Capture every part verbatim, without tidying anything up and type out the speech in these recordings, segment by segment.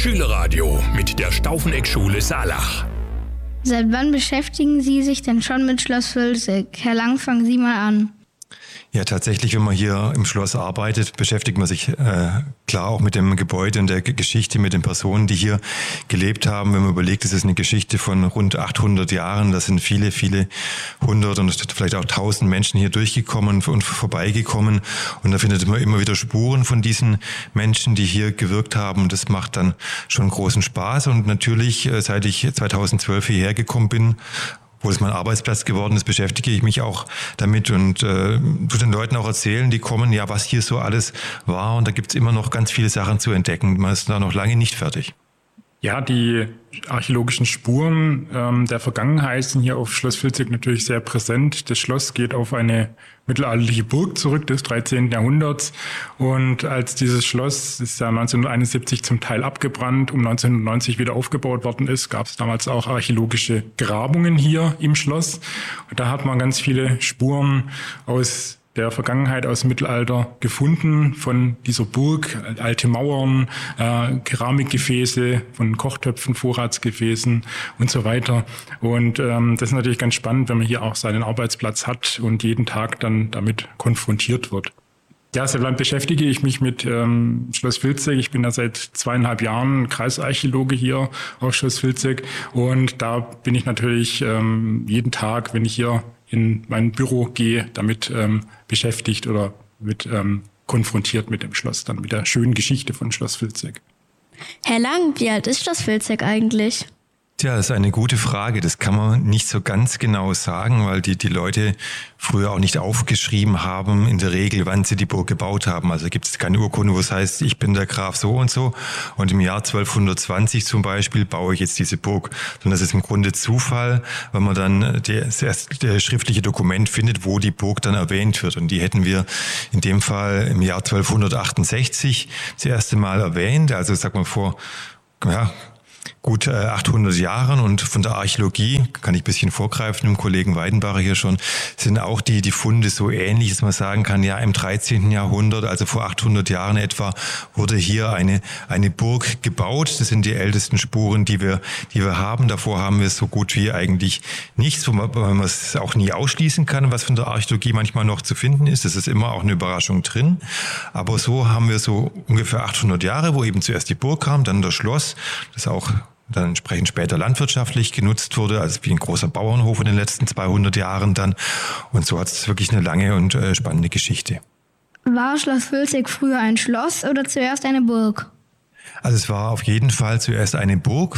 Schülerradio mit der Staufeneck-Schule Saalach. Seit wann beschäftigen Sie sich denn schon mit Schloss Vülzig? Herr Lang, fangen Sie mal an. Ja, tatsächlich, wenn man hier im Schloss arbeitet, beschäftigt man sich äh, klar auch mit dem Gebäude und der G- Geschichte, mit den Personen, die hier gelebt haben. Wenn man überlegt, es ist eine Geschichte von rund achthundert Jahren, da sind viele, viele hundert und vielleicht auch tausend Menschen hier durchgekommen und vorbeigekommen. Und da findet man immer wieder Spuren von diesen Menschen, die hier gewirkt haben. Und das macht dann schon großen Spaß. Und natürlich, seit ich zweitausendzwölf hierher gekommen bin, wo es mein Arbeitsplatz geworden ist, beschäftige ich mich auch damit und äh, tu den Leuten auch erzählen, die kommen, ja, was hier so alles war. Und da gibt's immer noch ganz viele Sachen zu entdecken. Man ist da noch lange nicht fertig. Ja, die archäologischen Spuren ähm, der Vergangenheit sind hier auf Schloss Vülzig natürlich sehr präsent. Das Schloss geht auf eine mittelalterliche Burg zurück des dreizehnten Jahrhunderts. Und als dieses Schloss, das ist ja neunzehnhunderteinundsiebzig zum Teil abgebrannt, um neunzehnhundertneunzig wieder aufgebaut worden ist, gab es damals auch archäologische Grabungen hier im Schloss. Und da hat man ganz viele Spuren aus der Vergangenheit, aus dem Mittelalter gefunden, von dieser Burg, alte Mauern, äh, Keramikgefäße, von Kochtöpfen, Vorratsgefäßen und so weiter. Und ähm, das ist natürlich ganz spannend, wenn man hier auch seinen Arbeitsplatz hat und jeden Tag dann damit konfrontiert wird. Ja, seit wann beschäftige ich mich mit ähm, Schloss Vülzig? Ich bin da seit zweieinhalb Jahren Kreisarchäologe hier auf Schloss Vülzig und da bin ich natürlich ähm, jeden Tag, wenn ich hier in mein Büro gehe, damit ähm, beschäftigt oder mit ähm, konfrontiert mit dem Schloss, dann mit der schönen Geschichte von Schloss Vülzig. Herr Lang, wie alt ist Schloss Vülzig eigentlich? Tja, das ist eine gute Frage. Das kann man nicht so ganz genau sagen, weil die, die Leute früher auch nicht aufgeschrieben haben, in der Regel, wann sie die Burg gebaut haben. Also gibt es keine Urkunde, wo es heißt, ich bin der Graf so und so und im Jahr zwölfhundertzwanzig zum Beispiel baue ich jetzt diese Burg. Sondern das ist im Grunde Zufall, wenn man dann das erste schriftliche Dokument findet, wo die Burg dann erwähnt wird. Und die hätten wir in dem Fall im Jahr zwölfhundertachtundsechzig das erste Mal erwähnt. Also sag mal vor, ja, gut äh, achthundert Jahren und von der Archäologie, kann ich ein bisschen vorgreifen, dem Kollegen Weidenbacher hier schon, sind auch die, die Funde so ähnlich, dass man sagen kann, ja, im dreizehnten Jahrhundert, also vor achthundert Jahren etwa, wurde hier eine, eine Burg gebaut. Das sind die ältesten Spuren, die wir, die wir haben. Davor haben wir so gut wie eigentlich nichts, wo man, man es auch nie ausschließen kann, was von der Archäologie manchmal noch zu finden ist. Das ist immer auch eine Überraschung drin. Aber so haben wir so ungefähr achthundert Jahre, wo eben zuerst die Burg kam, dann das Schloss, das auch dann entsprechend später landwirtschaftlich genutzt wurde, also wie ein großer Bauernhof in den letzten zweihundert Jahren dann. Und so hat es wirklich eine lange und äh, spannende Geschichte. War Schloss Vülzig früher ein Schloss oder zuerst eine Burg? Also es war auf jeden Fall zuerst eine Burg.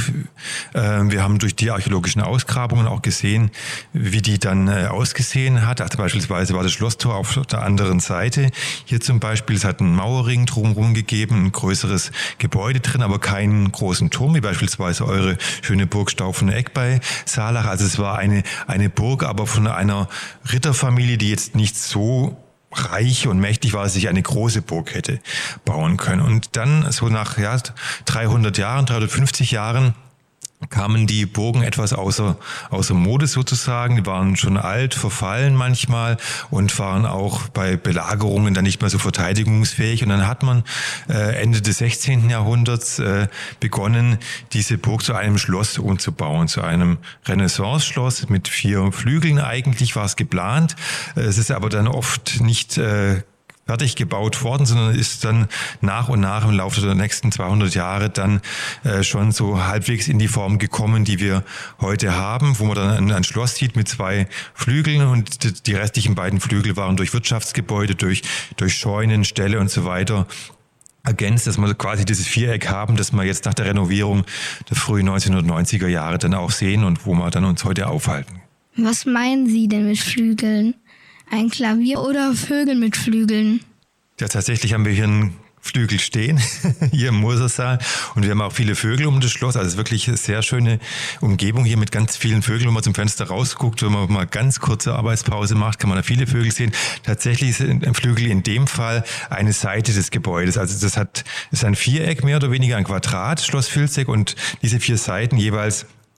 Wir haben durch die archäologischen Ausgrabungen auch gesehen, wie die dann ausgesehen hat. Also beispielsweise war das Schlosstor auf der anderen Seite. Hier zum Beispiel, es hat einen Mauerring drumherum gegeben, ein größeres Gebäude drin, aber keinen großen Turm, wie beispielsweise eure schöne Burg Staufeneck bei Saalach. Also es war eine, eine Burg, aber von einer Ritterfamilie, die jetzt nicht so reich und mächtig war, dass sich eine große Burg hätte bauen können. Und dann so nach ja, dreihundert Jahren, dreihundertfünfzig Jahren kamen die Burgen etwas außer, außer Mode sozusagen. Die waren schon alt, verfallen manchmal und waren auch bei Belagerungen dann nicht mehr so verteidigungsfähig. Und dann hat man äh, Ende des sechzehnten Jahrhunderts äh, begonnen, diese Burg zu einem Schloss umzubauen, zu einem Renaissance-Schloss mit vier Flügeln. Eigentlich war es geplant. Es ist aber dann oft nicht äh, fertig gebaut worden, sondern ist dann nach und nach im Laufe der nächsten zweihundert Jahre dann äh, schon so halbwegs in die Form gekommen, die wir heute haben, wo man dann ein, ein Schloss sieht mit zwei Flügeln und die, die restlichen beiden Flügel waren durch Wirtschaftsgebäude, durch, durch Scheunen, Ställe und so weiter ergänzt, dass wir quasi dieses Viereck haben, das wir jetzt nach der Renovierung der frühen neunzehnhundertneunziger Jahre dann auch sehen und wo wir dann uns heute aufhalten. Was meinen Sie denn mit Flügeln? Ein Klavier oder Vögel mit Flügeln? Ja, tatsächlich haben wir hier einen Flügel stehen, hier im Mosersaal. Und wir haben auch viele Vögel um das Schloss. Also es ist wirklich eine sehr schöne Umgebung hier mit ganz vielen Vögeln. Wenn man zum Fenster rausguckt, wenn man mal ganz kurze Arbeitspause macht, kann man da viele Vögel sehen. Tatsächlich ist ein Flügel in dem Fall eine Seite des Gebäudes. Also das hat, ist ein Viereck, mehr oder weniger ein Quadrat, Schloss Vülzig. Und diese vier Seiten jeweils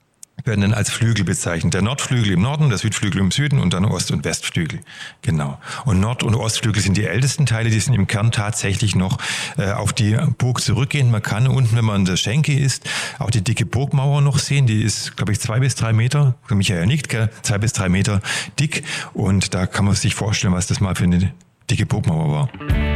werden dann als Flügel bezeichnet. Der Nordflügel im Norden, der Südflügel im Süden und dann Ost- und Westflügel. Genau. Und Nord- und Ostflügel sind die ältesten Teile, die sind im Kern tatsächlich noch äh, auf die Burg zurückgehen. Man kann unten, wenn man an der Schenke ist, auch die dicke Burgmauer noch sehen. Die ist, glaube ich, zwei bis drei Meter, Michael nickt, gell? zwei bis drei Meter dick. Und da kann man sich vorstellen, was das mal für eine dicke Burgmauer war.